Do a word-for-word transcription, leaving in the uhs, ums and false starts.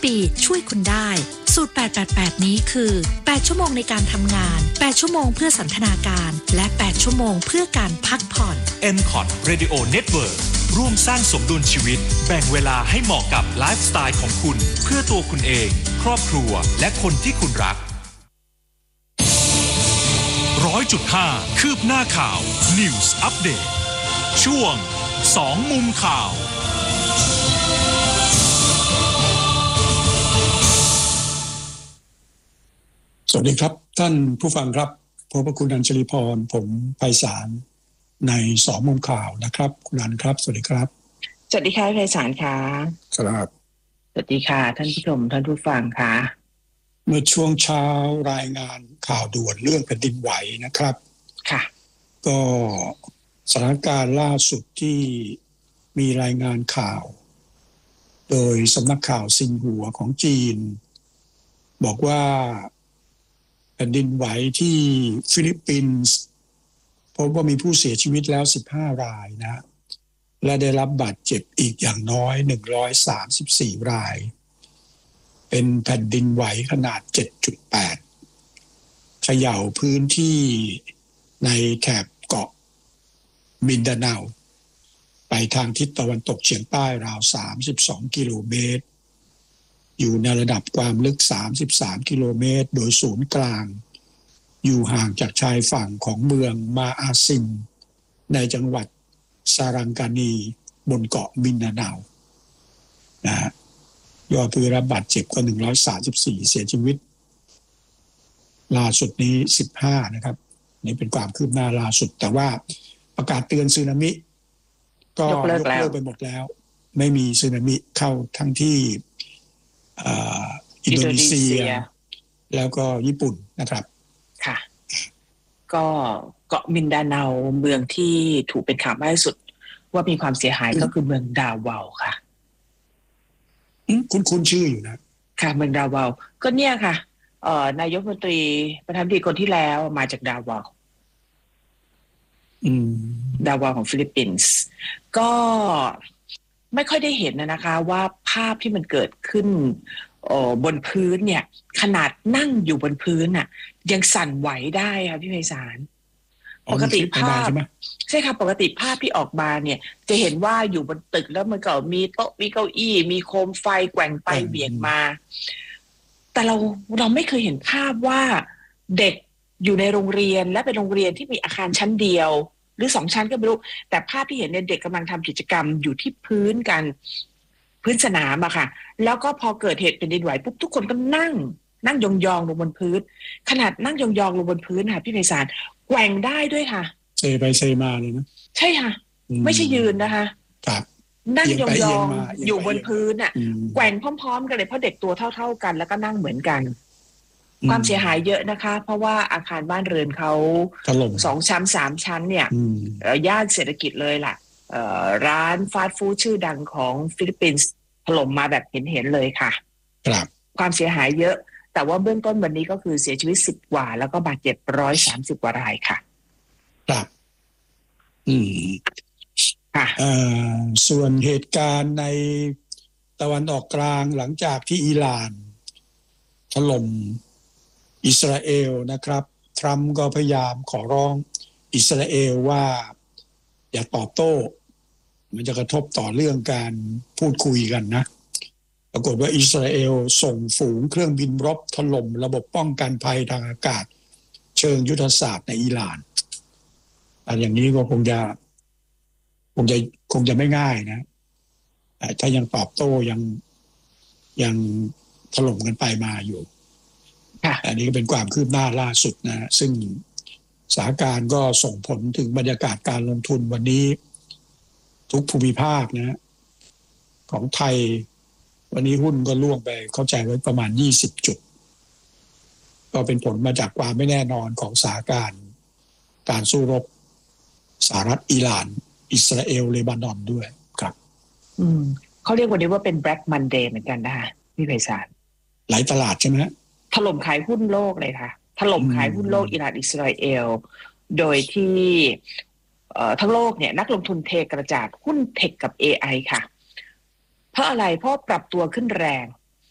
ปีช่วยคุณได้สูตรแปด แปด แปดนี้คือแปดชั่วโมงในการทำงานแปดชั่วโมงเพื่อสันทนาการและแปดชั่วโมงเพื่อการพักผ่อนเอ็ม คอท Radio Network ร่วมสร้างสมดุลชีวิตแบ่งเวลาให้เหมาะกับไลฟ์สไตล์ของคุณเพื่อตัวคุณเองครอบครัวและคนที่คุณรัก ร้อยจุดห้า คืบหน้าข่าว News Update ช่วงสองมุมข่าวสวัสดีครับท่านผู้ฟังครับพบกับคุณอัญชลีพรผมไพศาลในสองมุมข่าวนะครับคุณอัญครับสวัสดีครับสวัสดีค่ะไพศาลค่ะครับสวัสดีค่ะท่านผู้ชมท่านผู้ฟังค่ะเมื่อช่วงเช้ารายงานข่าวด่วนเรื่องแผ่นดินไหวนะครับค่ะก็สถานการณ์ล่าสุดที่มีรายงานข่าวโดยสำนักข่าวซินหัวของจีนบอกว่าแผ่นดินไหวที่ฟิลิปปินส์พบว่ามีผู้เสียชีวิตแล้วสิบห้ารายนะและได้รับบาดเจ็บอีกอย่างน้อยหนึ่งร้อยสามสิบสี่รายเป็นแผ่นดินไหวขนาด เจ็ดจุดแปด เขย่าพื้นที่ในแถบเกาะมินดาเนาไปทางทิศตะวันตกเฉียงใต้ราวสามสิบสองกิโลเมตรอยู่ในระดับความลึกสามสิบสามกิโลเมตรโดยศูนย์กลางอยู่ห่างจากชายฝั่งของเมืองมาอาซิมในจังหวัดซารังกานีบนเกาะมินดาเนานะฮะยอดผู้ได้รับบาดเจ็บก็หนึ่งร้อยสามสิบสี่เสียชีวิตล่าสุดนี้สิบห้านะครับนี่เป็นความคืบหน้าล่าสุดแต่ว่าประกาศเตือนสึนามิก็ยกเลิกไปหมดแล้วไม่มีสึนามิเข้าทั้งที่อินโดนีเซียแล้วก็ญี่ปุ่นนะครับค่ะก็เกาะมินดาเนาเมืองที่ถูกเป็นข่าวมากที่สุดว่ามีความเสียหายก็คือเมืองดาวาวค่ะคุณคุณชื่ออยู่นะค่ะเมืองดาวาวก็เนี่ยค่ะเอ่อนายกรัฐมนตรีประธานาธิบดีคนที่แล้วมาจากดาวาวดาวาวของฟิลิปปินส์ก็ไม่ค่อยได้เห็นนะคะว่าภาพที่มันเกิดขึ้นบนพื้นเนี่ยขนาดนั่งอยู่บนพื้นน่ะยังสั่นไหวได้ค่ะพี่ไพศาลปกติภาพใช่ค่ะปกติภาพที่ออกมาเนี่ยจะเห็นว่าอยู่บนตึกแล้วมันก็มีโต๊ะมีเก้าอี้มีโคมไฟแกว่งไปเบี่ยงมาแต่เราเราไม่เคยเห็นภาพว่าเด็กอยู่ในโรงเรียนและเป็นโรงเรียนที่มีอาคารชั้นเดียวหรือสองชั้นก็ไม่รู้แต่ภาพที่เห็นเนี่ยเด็กกำลังทำกิจกรรมอยู่ที่พื้นกันพื้นสนามอะค่ะแล้วก็พอเกิดเหตุแผ่นดินไหวปุ๊บทุกคนก็นั่งนั่งยองๆลงบนพื้นขนาดนั่งยองๆลงบนพื้นค่ะพี่ไพศาลแกว่งได้ด้วยค่ะเซไปเซมาเลยนะใช่ค่ะไม่ใช่ยืนนะคะครับนั่งยองๆอยู่บนพื้นอะแกว่งพร้อมๆกันเลยเพราะเด็กตัวเท่าๆกันแล้วก็นั่งเหมือนกันความเสียหายเยอะนะคะเพราะว่าอาคารบ้านเรือนเขาถล่มสองชั้นสามชั้นเนี่ยย่านเศรษฐกิจเลยล่ะร้านฟาสต์ฟู้ดชื่อดังของฟิลิปปินส์ถล่มมาแบบเห็นๆเลยค่ะครับความเสียหายเยอะแต่ว่าเบื้องต้นวันนี้ก็คือเสียชีวิตสิบกว่าแล้วก็บาดเจ็บหนึ่งร้อยสามสิบกว่ารายค่ะครับอืมค่ะเอ่อส่วนเหตุการณ์ในตะวันออกกลางหลังจากที่อิหร่านถล่มอิสราเอลนะครับทรัมป์ก็พยายามขอร้องอิสราเอลว่าอย่าตอบโต้มันจะกระทบต่อเรื่องการพูดคุยกันนะปรากฏว่าอิสราเอลส่งฝูงเครื่องบินรบถล่มระบบป้องกันภัยทางอากาศเชิงยุทธศาสตร์ในอิหร่านอันอย่างนี้ก็คงจะคงจะคงจะไม่ง่ายนะถ้ายังตอบโต้ยังยังถล่มกันไปมาอยู่อันนี้ก็เป็นความคืบหน้าล่าสุดนะซึ่งสถานการณ์ก็ส่งผลถึงบรรยากาศการลงทุนวันนี้ทุกภูมิภาคนะของไทยวันนี้หุ้นก็ล่วงไปเข้าใจไว้ประมาณยี่สิบจุดก็เป็นผลมาจากความไม่แน่นอนของสถานการณ์การสู้รบสหรัฐอิหร่านอิสราเอลเลบานอนด้วยครับอืมเขาเรียกวันนี้ว่าเป็น Black Monday เหมือนกันนะคะพี่ไพศาลหลายตลาดใช่ไหมถล่มขายหุ้นโลกเลยค่ะถล่มขายหุ้นโลกอิหร่านอิสราเอลโดยที่ทั้งโลกเนี่ยนักลงทุนเทกระจาดหุ้นเทคกับ เอ ไอ ค่ะเพราะอะไรเพราะปรับตัวขึ้นแรง